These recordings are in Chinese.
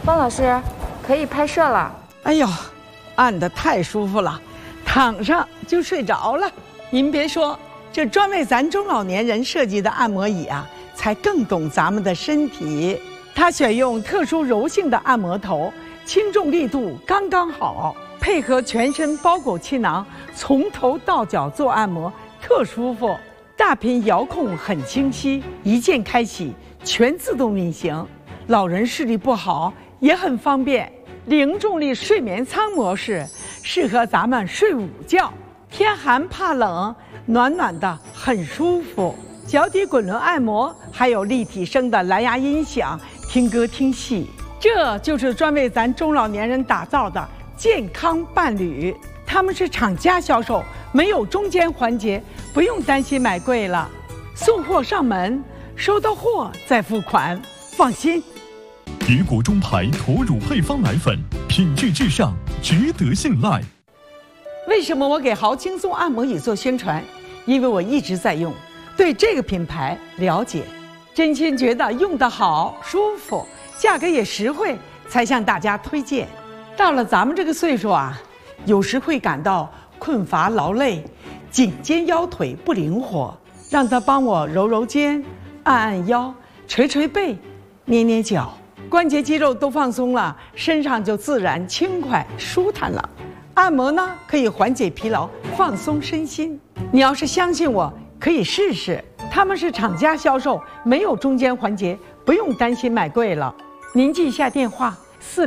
汪老师，可以拍摄了。 哎呦，按得太舒服了，躺上就睡着了。您别说，这专为咱中老年人设计的按摩椅啊，才更懂咱们的身体。它选用特殊柔性的按摩头，轻重力度刚刚好，配合全身包裹气囊，从头到脚做按摩，特舒服。大屏遥控很清晰，一键开启，全自动运行。老人视力不好也很方便。零重力睡眠舱模式适合咱们睡午觉，天寒怕冷，暖暖的很舒服。脚底滚轮按摩，还有立体声的蓝牙音响，听歌听戏。这就是专为咱中老年人打造的健康伴侣。他们是厂家销售，没有中间环节，不用担心买贵了。送货上门，收到货再付款，放心。 雨果中牌驼乳配方奶粉，品质至上，值得信赖。 为什么我给豪轻松按摩椅做宣传？因为我一直在用，对这个品牌了解，真心觉得用得好、舒服，价格也实惠，才向大家推荐。到了咱们这个岁数啊，有时会感到困乏劳累，颈肩腰腿不灵活，让他帮我揉揉肩、按按腰、捶捶背、捏捏脚，关节肌肉都放松了，身上就自然轻快舒坦了。按摩呢，可以缓解疲劳，放松身心。你要是相信我，可以试试。他们是厂家销售，没有中间环节，不用担心买贵了。您记一下电话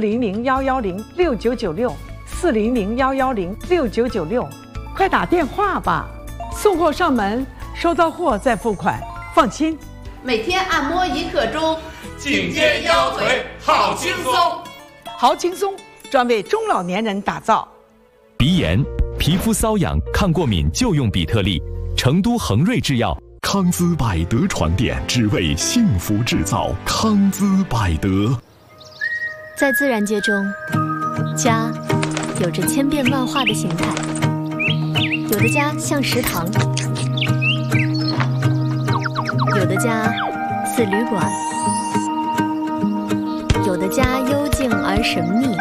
：400-110-6996，400-110-6996，快打电话吧。送货上门，收到货再付款，放心。 每天按摩1刻钟，颈肩腰腿好轻松。 好轻松，专为中老年人打造。 鼻炎、皮肤瘙痒、抗过敏就用比特利。成都恒瑞制药， 康姿百德床垫，只为幸福制造。康姿百德。 在自然界中，家有着千变万化的形态，有的家像食堂，有的家似旅馆，有的家幽静而神秘，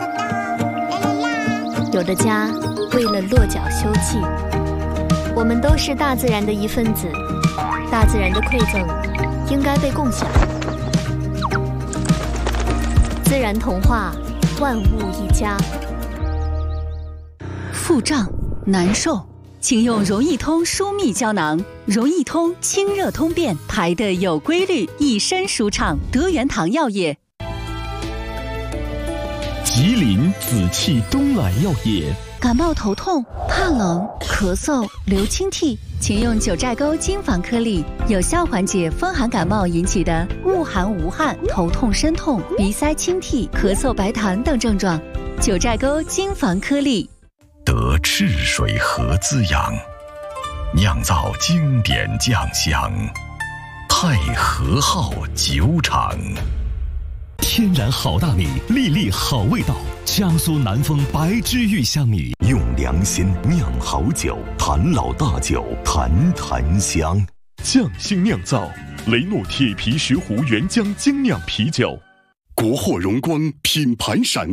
有的家为了落脚休憩。我们都是大自然的一份子，大自然的馈赠应该被共享。自然童话，万物一家。 腹胀难受，请用柔益通舒密胶囊。柔益通清热通便，排得有规律，一身舒畅。德元堂药业。 吉林紫气东来药业。 感冒头痛、怕冷、咳嗽、流清涕，请用九寨沟金防颗粒，有效缓解风寒感冒引起的恶寒无汗、头痛身痛、鼻塞清涕、咳嗽白痰等症状。九寨沟金防颗粒。 得赤水河滋养，酿造经典酱香，太和号酒厂。 天然好大米，粒粒好味道。江苏南丰白之玉香米， 用良心酿好酒，坛老大酒，坛坛香。 匠心酿造，雷诺铁皮石斛原浆精酿啤酒。 国货荣光品牌闪